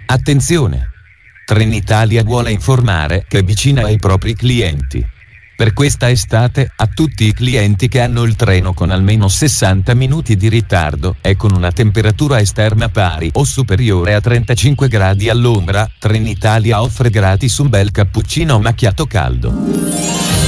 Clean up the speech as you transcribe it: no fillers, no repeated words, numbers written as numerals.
Attenzione! Trenitalia vuole informare che è vicina ai propri clienti. Per questa estate, a tutti i clienti che hanno il treno con almeno 60 minuti di ritardo e con una temperatura esterna pari o superiore a 35 gradi all'ombra, Trenitalia offre gratis un bel cappuccino macchiato caldo.